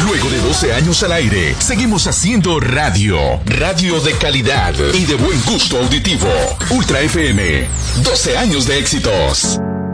Luego de 12 años al aire, seguimos haciendo radio. Radio de calidad y de buen gusto auditivo. Ultra FM, 12 años de éxitos.